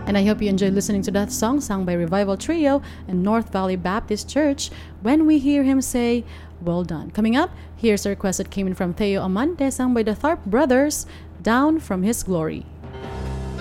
And I hope you enjoyed listening to that song sung by Revival Trio and North Valley Baptist Church when we hear him say, well done. Coming up, here's a request that came in from Theo Amante sung by the Tharp Brothers, Down from His Glory.